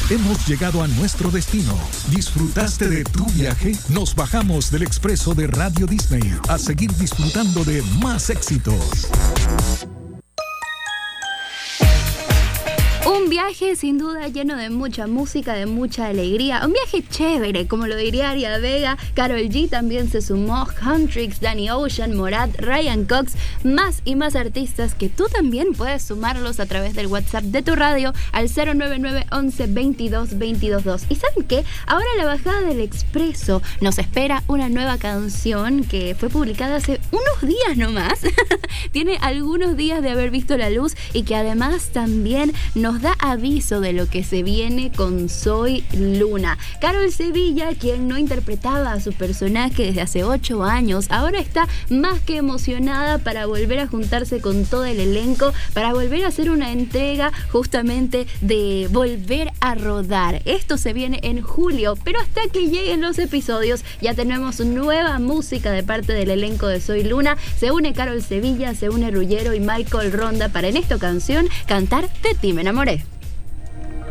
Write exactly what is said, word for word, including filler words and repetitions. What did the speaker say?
Hemos llegado a nuestro destino. ¿Disfrutaste de tu viaje? Nos bajamos del expreso de Radio Disney a seguir disfrutando de más éxitos. Un viaje sin duda lleno de mucha música, de mucha alegría. Un viaje chévere, como lo diría Aria Vega. Karol G también se sumó. Huntrix, Danny Ocean, Morat, Ryan Cox. Más y más artistas que tú también puedes sumarlos a través del WhatsApp de tu radio al cero nueve nueve once veintidós veintidós dos. ¿Y saben qué? Ahora la bajada del Expreso nos espera una nueva canción que fue publicada hace unos días nomás. Tiene algunos días de haber visto la luz y que además también nos da aviso de lo que se viene con Soy Luna. Carol Sevilla, quien no interpretaba a su personaje desde hace ocho años, ahora está más que emocionada para volver a juntarse con todo el elenco, para volver a hacer una entrega justamente de volver a rodar. Esto se viene en julio, pero hasta que lleguen los episodios ya tenemos nueva música de parte del elenco de Soy Luna. Se une Carol Sevilla, se une Ruggiero y Michael Ronda para en esta canción cantar De ti me enamoré.